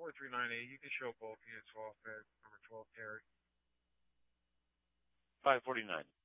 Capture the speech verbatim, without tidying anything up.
four three nine eight. You can show both units off at number twelve, Terry. five forty-nine.